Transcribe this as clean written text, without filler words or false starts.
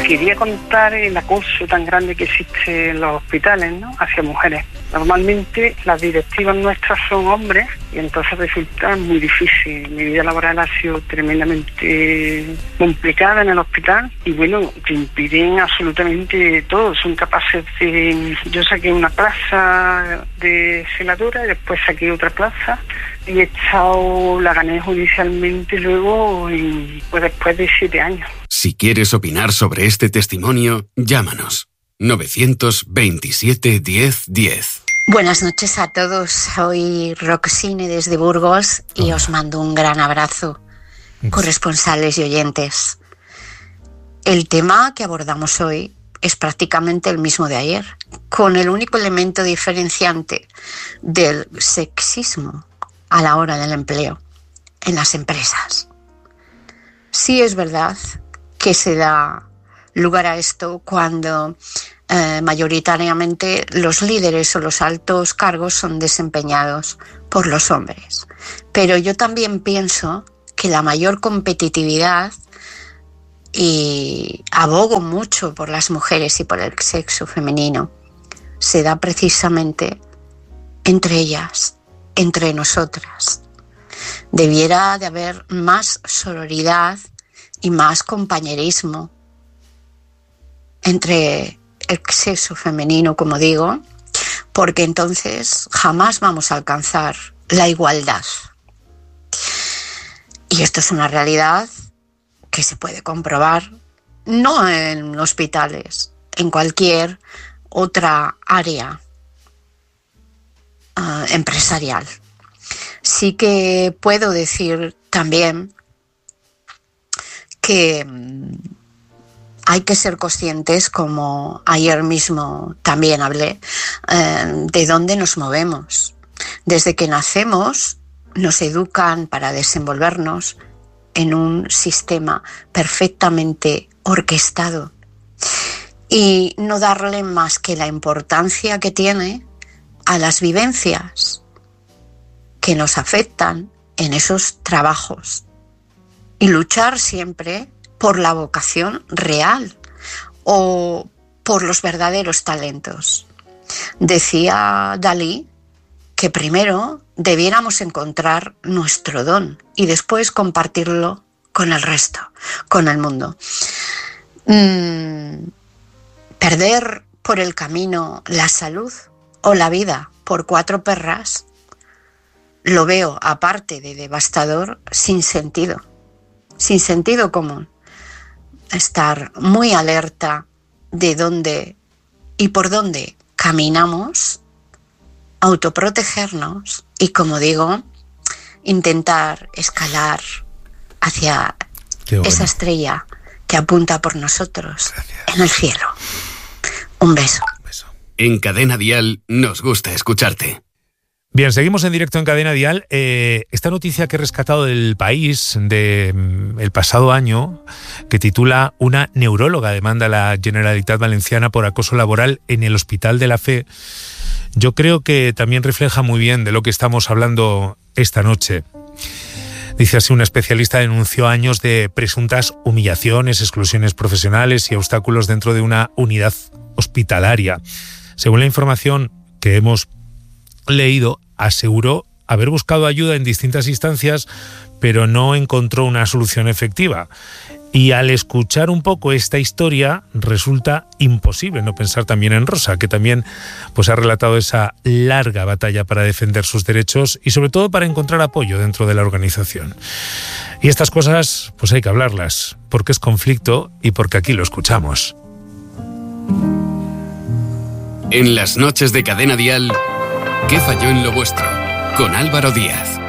quería contar el acoso tan grande que existe en los hospitales, ¿no?, hacia mujeres. Normalmente las directivas nuestras son hombres y entonces resulta muy difícil. Mi vida laboral ha sido tremendamente complicada en el hospital y bueno, te impiden absolutamente todo. Son capaces de... Yo saqué una plaza de celadora y después saqué otra plaza y la gané judicialmente luego y pues después de 7 años. Si quieres opinar sobre este testimonio, llámanos. 927 10 10. Buenas noches a todos, soy Roxine desde Burgos y os mando un gran abrazo, corresponsales y oyentes. El tema que abordamos hoy es prácticamente el mismo de ayer, con el único elemento diferenciante del sexismo a la hora del empleo en las empresas. Sí es verdad que se da lugar a esto cuando mayoritariamente los líderes o los altos cargos son desempeñados por los hombres. Pero yo también pienso que la mayor competitividad, y abogo mucho por las mujeres y por el sexo femenino, se da precisamente entre ellas, entre nosotras. Debiera de haber más sororidad y más compañerismo entre el sexo femenino, como digo, porque entonces jamás vamos a alcanzar la igualdad. Y esto es una realidad que se puede comprobar no en hospitales, en cualquier otra área empresarial. Sí que puedo decir también que hay que ser conscientes, como ayer mismo también hablé, de dónde nos movemos. Desde que nacemos nos educan para desenvolvernos en un sistema perfectamente orquestado y no darle más que la importancia que tiene a las vivencias que nos afectan en esos trabajos y luchar siempre por la vocación real o por los verdaderos talentos. Decía Dalí que primero debiéramos encontrar nuestro don y después compartirlo con el resto, con el mundo. Perder por el camino la salud o la vida por 4 perras lo veo, aparte de devastador, sin sentido común. Estar muy alerta de dónde y por dónde caminamos, autoprotegernos y, como digo, intentar escalar hacia esa estrella que apunta por nosotros. Gracias. En el cielo. Un beso. En Cadena Dial nos gusta escucharte. Bien, seguimos en directo en Cadena Dial. Esta noticia que he rescatado del País el pasado año, que titula "Una neuróloga demanda a la Generalitat Valenciana por acoso laboral en el Hospital de la Fe", yo creo que también refleja muy bien de lo que estamos hablando esta noche. Dice así: una especialista denunció años de presuntas humillaciones, exclusiones profesionales y obstáculos dentro de una unidad hospitalaria. Según la información que hemos leído, aseguró haber buscado ayuda en distintas instancias, pero no encontró una solución efectiva. Y al escuchar un poco esta historia, resulta imposible no pensar también en Rosa, que también pues ha relatado esa larga batalla para defender sus derechos y sobre todo para encontrar apoyo dentro de la organización. Y estas cosas pues hay que hablarlas, porque es conflicto y porque aquí lo escuchamos. En las noches de Cadena Dial, ¿qué falló en lo vuestro? Con Álvaro Díaz.